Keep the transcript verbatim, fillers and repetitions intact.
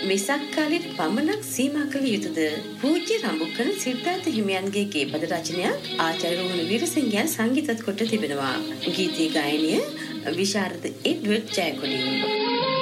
වෙසක් කාලෙට පමණක් සීමා කළ යුතුද? පූජ්‍ය රඹුකන සිද්ධාර්ථ හිමියන්ගේ ගීපද රචනයක් ආචාර්ය රෝහණ වීරසිංහයන් සංගීතත් කොට තිබෙනවා. ගීතයේ ගායනය විශාරද එඩ්වඩ් ජයකොඩි.